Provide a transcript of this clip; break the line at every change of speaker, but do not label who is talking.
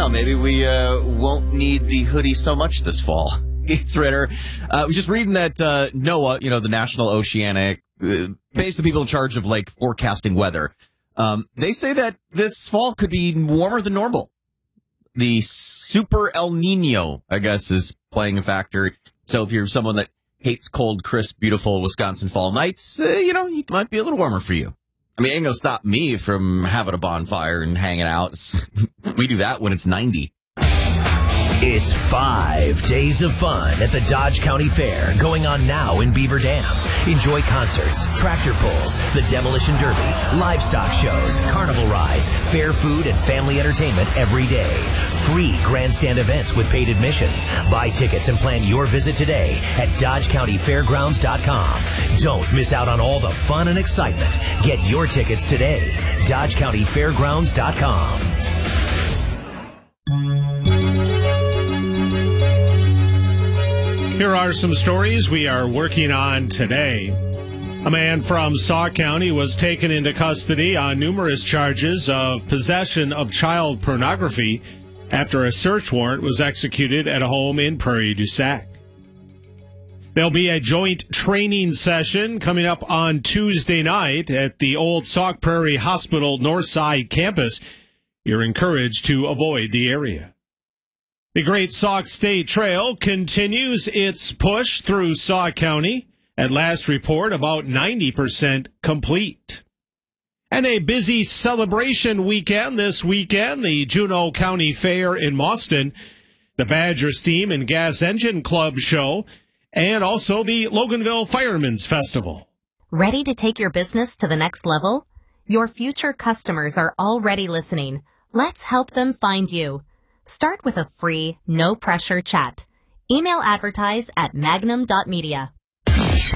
know. Maybe we won't need the hoodie so much this fall. It's Ritter. I was just reading that NOAA, the National Oceanic, basically people in charge of like forecasting weather, they say that this fall could be warmer than normal. The Super El Nino, I guess, is playing a factor. So if you're someone that hates cold, crisp, beautiful Wisconsin fall nights, it might be a little warmer for you. I mean, it ain't going to stop me from having a bonfire and hanging out. We do that when it's 90.
It's 5 days of fun at the Dodge County Fair going on now in Beaver Dam. Enjoy concerts, tractor pulls, the Demolition Derby, livestock shows, carnival rides, fair food, and family entertainment every day. Free grandstand events with paid admission. Buy tickets and plan your visit today at DodgeCountyFairgrounds.com. Don't miss out on all the fun and excitement. Get your tickets today. DodgeCountyFairgrounds.com.
Here are some stories we are working on today. A man from Sauk County was taken into custody on numerous charges of possession of child pornography after a search warrant was executed at a home in Prairie du Sac. There'll be a joint training session coming up on Tuesday night at the old Sauk Prairie Hospital Northside campus. You're encouraged to avoid the area. The Great Sauk State Trail continues its push through Sauk County. At last report, about 90% complete. And a busy celebration weekend this weekend, the Juneau County Fair in Mauston, the Badger Steam and Gas Engine Club show, and also the Loganville Firemen's Festival.
Ready to take your business to the next level? Your future customers are already listening. Let's help them find you. Start with a free, no-pressure chat. Email advertise at magnum.media.